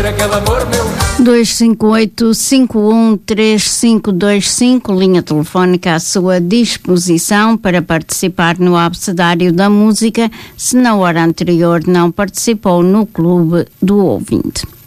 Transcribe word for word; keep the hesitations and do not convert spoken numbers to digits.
aquele amor meu. dois cinco oito, cinco um três cinco dois cinco, linha telefónica à sua disposição para participar no Abecedário da Música, se na hora anterior não participou no Clube do Ouvinte.